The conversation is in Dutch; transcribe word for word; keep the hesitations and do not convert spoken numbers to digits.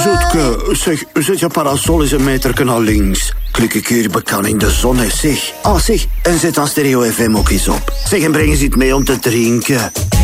Zoetke, zeg, zet je parasol eens een meter naar links. Klik een keer bekend in de zon, hè, zeg. Ah, zeg, en zet dan Stereo F M ook eens op. Zeg, en breng eens iets mee om te drinken.